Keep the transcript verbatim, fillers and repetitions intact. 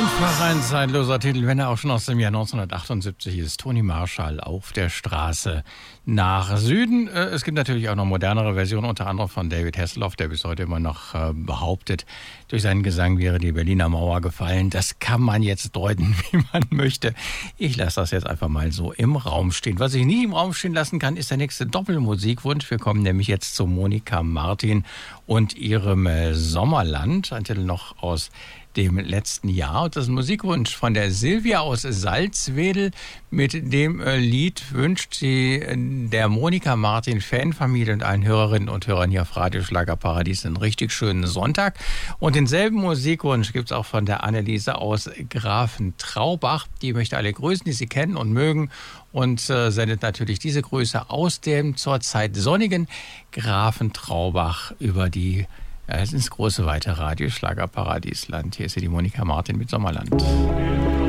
Einfach ein zeitloser Titel, wenn er auch schon aus dem Jahr neunzehnhundertachtundsiebzig ist. Toni Marshall, Auf der Straße nach Süden. Es gibt natürlich auch noch modernere Versionen, unter anderem von David Hasselhoff, der bis heute immer noch behauptet, durch seinen Gesang wäre die Berliner Mauer gefallen. Das kann man jetzt deuten, wie man möchte. Ich lasse das jetzt einfach mal so im Raum stehen. Was ich nie im Raum stehen lassen kann, ist der nächste Doppelmusikwunsch. Wir kommen nämlich jetzt zu Monika Martin und ihrem Sommerland. Ein Titel noch aus dem letzten Jahr. Und das ist ein Musikwunsch von der Silvia aus Salzwedel. Mit dem Lied wünscht sie der Monika Martin Fanfamilie und allen Hörerinnen und Hörern hier auf Radio Schlagerparadies einen richtig schönen Sonntag. Und denselben Musikwunsch gibt es auch von der Anneliese aus Grafentraubach. Die möchte alle grüßen, die sie kennen und mögen, und äh, sendet natürlich diese Grüße aus dem zurzeit sonnigen Grafentraubach über die ins große weite Radio Schlagerparadiesland. Hier ist sie, die Monika Martin mit Sommerland.